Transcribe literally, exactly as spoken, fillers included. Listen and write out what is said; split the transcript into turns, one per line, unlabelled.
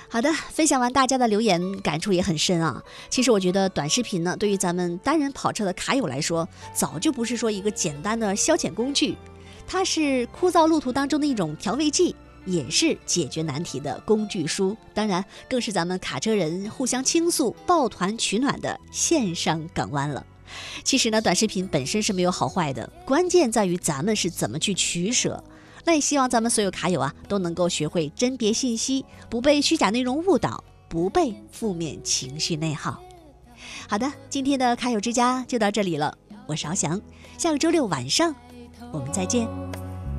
好的，分享完大家的留言，感触也很深啊。其实我觉得短视频呢，对于咱们单人跑车的卡友来说，早就不是说一个简单的消遣工具，它是枯燥路途当中的一种调味剂，也是解决难题的工具书，当然更是咱们卡车人互相倾诉、抱团取暖的线上港湾了。其实呢，短视频本身是没有好坏的，关键在于咱们是怎么去取舍。那也希望咱们所有卡友啊，都能够学会甄别信息，不被虚假内容误导，不被负面情绪内耗。好的，今天的卡友之家就到这里了，我是翱翔，下个周六晚上我们再见。